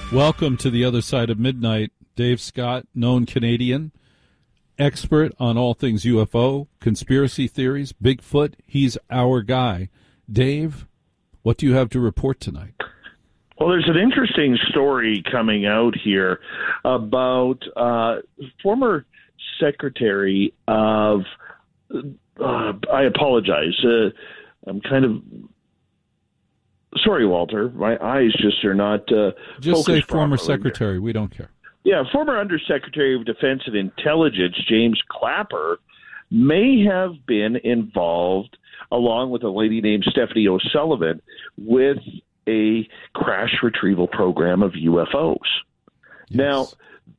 Welcome to the other side of midnight. Dave Scott, known Canadian, expert on all things UFO, conspiracy theories, Bigfoot. He's our guy. Dave, what do you have to report tonight? Well, there's an interesting story coming out here about former Secretary of, I apologize, I'm kind of, sorry, Walter, my eyes just are not just say former properly secretary, here. We don't care. Yeah, former Undersecretary of Defense and Intelligence, James Clapper, may have been involved, along with a lady named Stephanie O'Sullivan, with a crash retrieval program of UFOs. Yes. Now,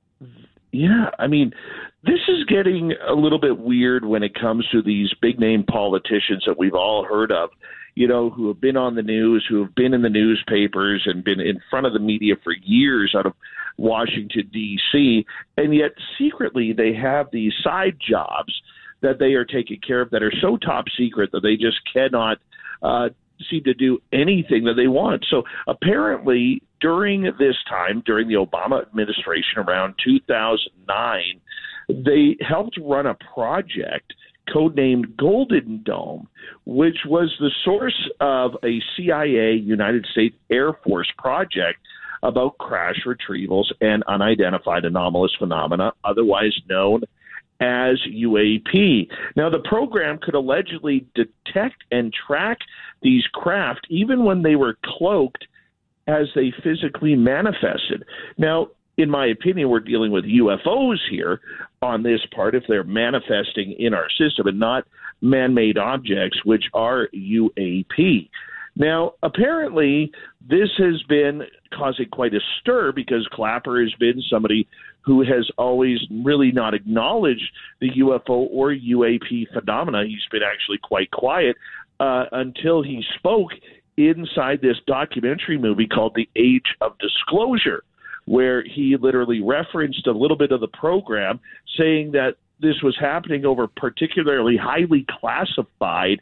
yeah, I mean, this is getting a little bit weird when it comes to these big-name politicians that we've all heard of, you know, who have been on the news, who have been in the newspapers and been in front of the media for years out of Washington, D.C., and yet secretly they have these side jobs that they are taking care of that are so top secret that they just cannot seem to do anything that they want. So apparently during this time, during the Obama administration around 2009, they helped run a project codenamed Golden Dome, which was the source of a CIA United States Air Force project about crash retrievals and unidentified anomalous phenomena, otherwise known as UAP. Now, the program could allegedly detect and track these craft even when they were cloaked as they physically manifested. Now, in my opinion, we're dealing with UFOs here on this part if they're manifesting in our system and not man-made objects, which are UAP. Now, apparently, this has been causing quite a stir because Clapper has been somebody who has always really not acknowledged the UFO or UAP phenomena. He's been actually quite quiet until he spoke inside this documentary movie called The Age of Disclosure, where he literally referenced a little bit of the program, saying that this was happening over particularly highly classified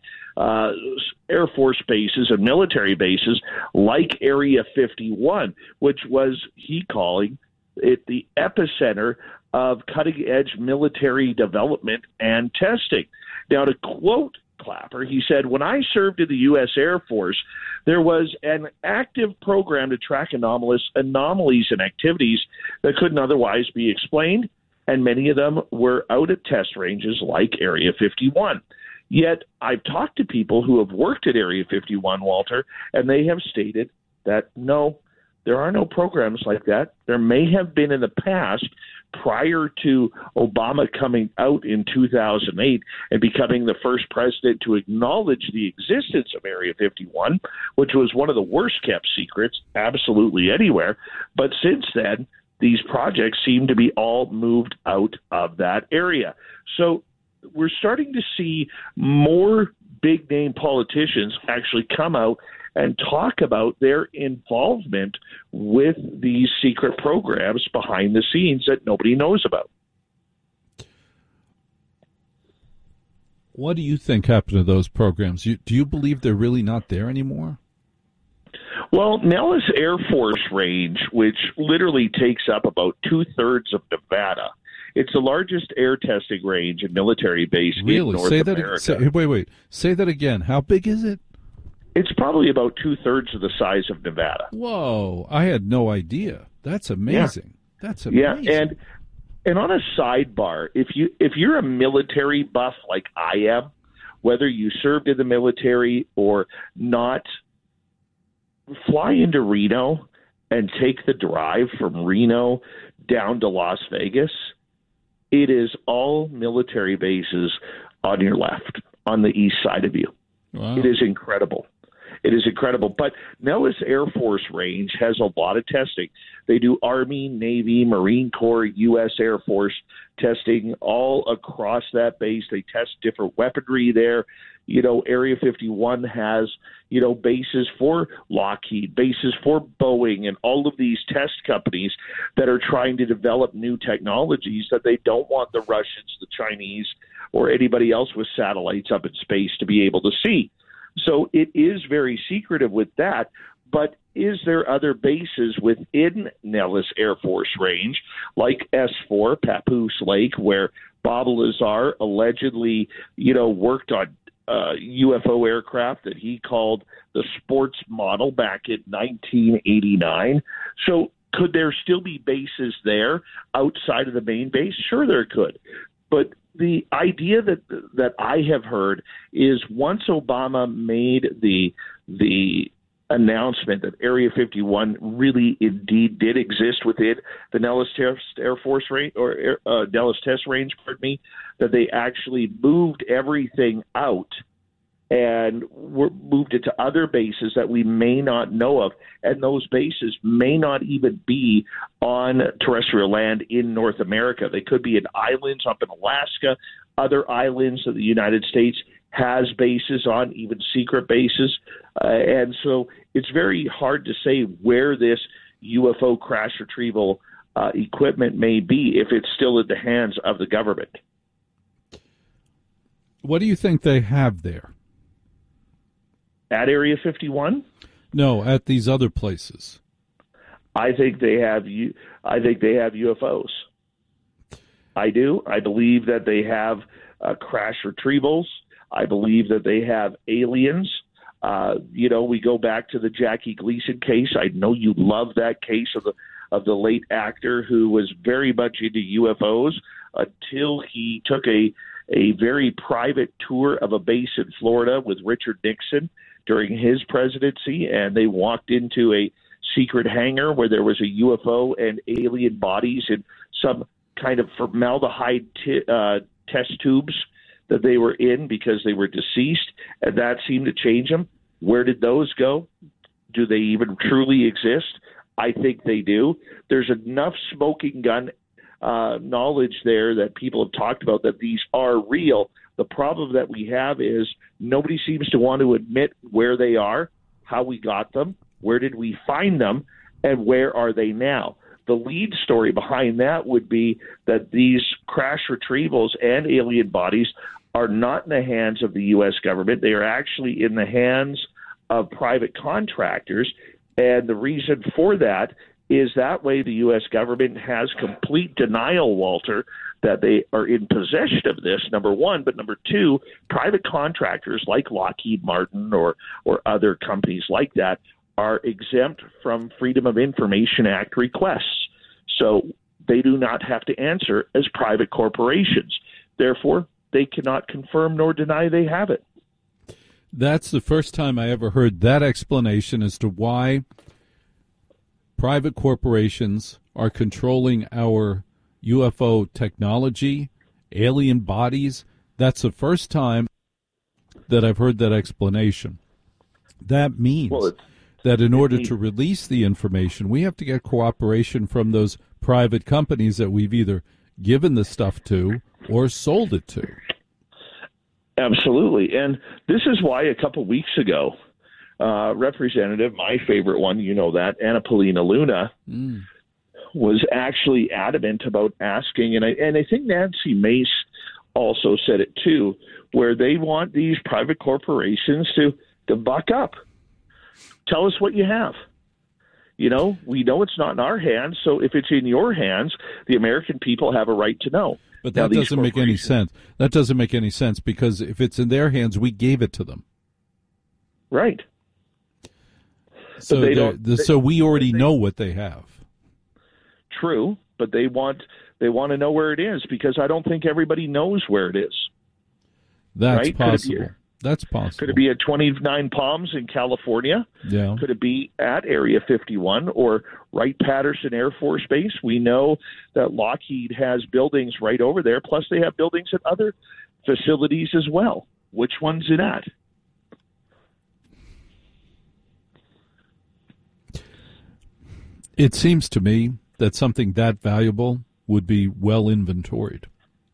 Air Force bases and military bases like Area 51, which was, he calling it, the epicenter of cutting-edge military development and testing. Now, to quote Clapper, he said, "When I served in the U.S. Air Force, there was an active program to track anomalies and activities that couldn't otherwise be explained, and many of them were out at test ranges like Area 51. Yet I've talked to people who have worked at Area 51, Walter, and they have stated that no, there are no programs like that. There may have been in the past prior to Obama coming out in 2008 and becoming the first president to acknowledge the existence of Area 51, which was one of the worst kept secrets absolutely anywhere. But since then, these projects seem to be all moved out of that area." So we're starting to see more big-name politicians actually come out and talk about their involvement with these secret programs behind the scenes that nobody knows about. What do you think happened to those programs? Do you believe they're really not there anymore? Well, Nellis Air Force Range, which literally takes up about 2/3 of Nevada, it's the largest air testing range and military base in North America. Wait. Say that again. How big is it? It's probably about 2/3 of the size of Nevada. Whoa, I had no idea. That's amazing. Yeah. That's amazing. Yeah, and on a sidebar, if you're a military buff like I am, whether you served in the military or not, fly into Reno and take the drive from Reno down to Las Vegas. It is all military bases on your left, on the east side of you. Wow. It is incredible. It is incredible. But Nellis Air Force Range has a lot of testing. They do Army, Navy, Marine Corps, U.S. Air Force testing all across that base. They test different weaponry there. You know, Area 51 has, you know, bases for Lockheed, bases for Boeing, and all of these test companies that are trying to develop new technologies that they don't want the Russians, the Chinese, or anybody else with satellites up in space to be able to see. So it is very secretive with that. But is there other bases within Nellis Air Force Range, like S4, Papoose Lake, where Bob Lazar allegedly, worked on UFO aircraft that he called the sports model back in 1989? So could there still be bases there outside of the main base? Sure, there could. But the idea that I have heard is once Obama made the announcement that Area 51 really indeed did exist within the Nellis Air Force Range, or Nellis Test Range, that they actually moved everything out and moved it to other bases that we may not know of. And those bases may not even be on terrestrial land in North America. They could be in islands up in Alaska, other islands that the United States has bases on, even secret bases. And so it's very hard to say where this UFO crash retrieval equipment may be if it's still in the hands of the government. What do you think they have there? At Area 51? No, at these other places. I think they have UFOs. I do. I believe that they have crash retrievals. I believe that they have aliens. We go back to the Jackie Gleason case. I know you love that case of the late actor who was very much into UFOs until he took a very private tour of a base in Florida with Richard Nixon during his presidency, and they walked into a secret hangar where there was a UFO and alien bodies in some kind of formaldehyde test tubes that they were in because they were deceased, and that seemed to change them. Where did those go? Do they even truly exist? I think they do. There's enough smoking gun knowledge there that people have talked about that these are real. The problem that we have is nobody seems to want to admit where they are, how we got them, where did we find them, and where are they now. The lead story behind that would be that these crash retrievals and alien bodies are not in the hands of the U.S. government. They are actually in the hands of private contractors, and the reason for that is that way the U.S. government has complete denial, Walter, that they are in possession of this, number one. But number two, private contractors like Lockheed Martin or other companies like that are exempt from Freedom of Information Act requests. So they do not have to answer as private corporations. Therefore, they cannot confirm nor deny they have it. That's the first time I ever heard that explanation as to why private corporations are controlling our UFO technology, alien bodies. That's the first time that I've heard that explanation. That means that in order to release the information, we have to get cooperation from those private companies that we've either given the stuff to or sold it to. Absolutely. And this is why a couple weeks ago, Representative, my favorite one, you know that, Anna Paulina Luna, was actually adamant about asking, and I think Nancy Mace also said it too, where they want these private corporations to buck up. Tell us what you have. We know it's not in our hands, so if it's in your hands, the American people have a right to know. But that doesn't make any sense. That doesn't make any sense because if it's in their hands, we gave it to them. Right. So we already know what they have. True, but they want to know where it is because I don't think everybody knows where it is. That's right? possible. That's possible. Could it be at 29 Palms in California? Yeah. Could it be at Area 51 or Wright-Patterson Air Force Base? We know that Lockheed has buildings right over there, plus they have buildings at other facilities as well. Which one's it at? It seems to me that something that valuable would be well inventoried.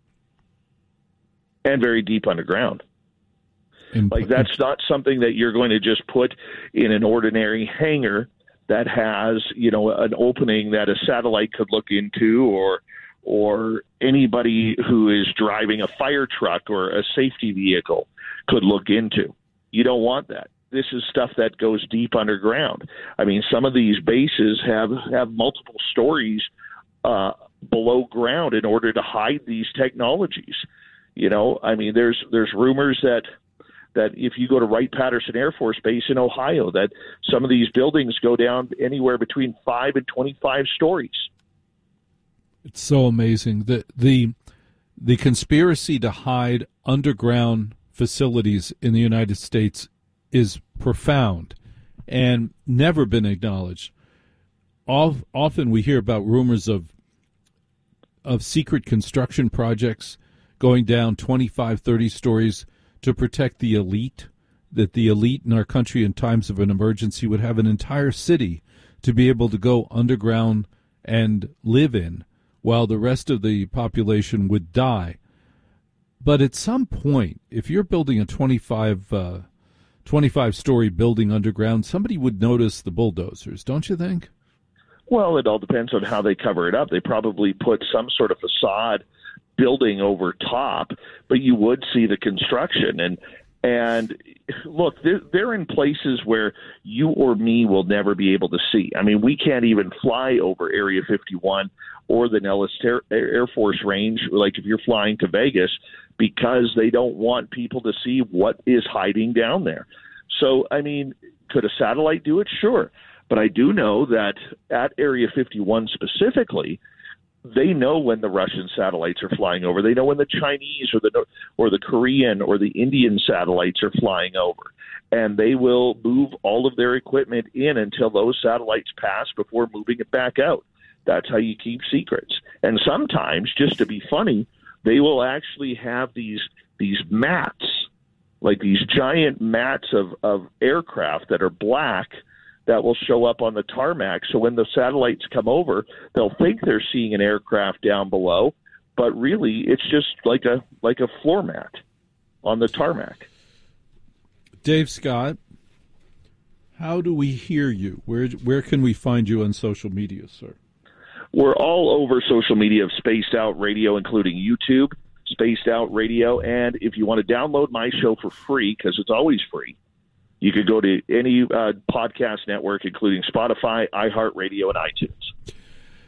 And very deep underground. Like that's not something that you're going to just put in an ordinary hangar that has, an opening that a satellite could look into or anybody who is driving a fire truck or a safety vehicle could look into. You don't want that. this is stuff that goes deep underground. I mean, some of these bases have multiple stories below ground in order to hide these technologies. You know, I mean, there's rumors that if you go to Wright-Patterson Air Force Base in Ohio, that some of these buildings go down anywhere between 5 and 25 stories. It's so amazing. The conspiracy to hide underground facilities in the United States is profound and never been acknowledged. Often we hear about rumors of secret construction projects going down 25, 30 stories to protect the elite, that the elite in our country in times of an emergency would have an entire city to be able to go underground and live in, while the rest of the population would die. But at some point, if you're building a 25-story building underground, somebody would notice the bulldozers, don't you think? Well, it all depends on how they cover it up. They probably put some sort of facade building over top, but you would see the construction. And look, they're in places where you or me will never be able to see. I mean, we can't even fly over Area 51 or the Nellis Air Force Range, like if you're flying to Vegas, because they don't want people to see what is hiding down there. So, I mean, could a satellite do it? Sure. But I do know that at Area 51 specifically, they know when the Russian satellites are flying over. They know when the Chinese or the Korean or the Indian satellites are flying over. And they will move all of their equipment in until those satellites pass before moving it back out. That's how you keep secrets. And sometimes, just to be funny, they will actually have these mats, like these giant mats of aircraft that are black, that will show up on the tarmac. So when the satellites come over, they'll think they're seeing an aircraft down below, but really it's just like a floor mat on the tarmac. Dave Scott, how do we hear you? Where can we find you on social media, sir? We're all over social media of Spaced Out Radio, including YouTube, Spaced Out Radio. And if you want to download my show for free, because it's always free, you could go to any podcast network, including Spotify, iHeartRadio, and iTunes.